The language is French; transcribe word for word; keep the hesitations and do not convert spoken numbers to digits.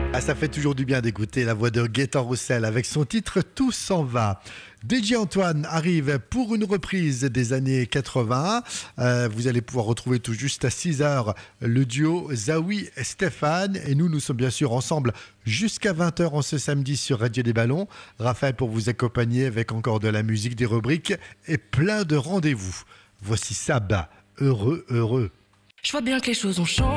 Ah, ça fait toujours du bien d'écouter la voix de Gaëtan Roussel avec son titre Tout s'en va. D J Antoine arrive pour une reprise des années quatre-vingts. Euh, vous allez pouvoir retrouver tout juste à six heures le duo Zawi et Stéphane. Et nous, nous sommes bien sûr ensemble jusqu'à vingt heures en ce samedi sur Radio des Ballons. Raphaël pour vous accompagner avec encore de la musique, des rubriques et plein de rendez-vous. Voici Saba, heureux, heureux. Je vois bien que les choses ont changé.